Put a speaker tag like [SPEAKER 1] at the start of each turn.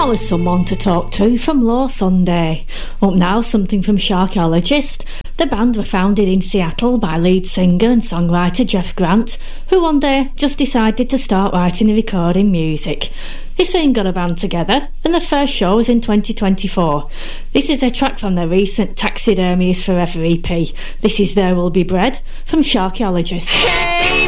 [SPEAKER 1] Now is someone to talk to from Law Sunday. Up now, something from Sharkologist. The band were founded in Seattle by lead singer and songwriter Jeff Grant, who one day just decided to start writing and recording music. He soon got a band together, and the first show was in 2024. This is a track from their recent Taxidermy is Forever EP. This is There Will Be Bread from Sharkologist.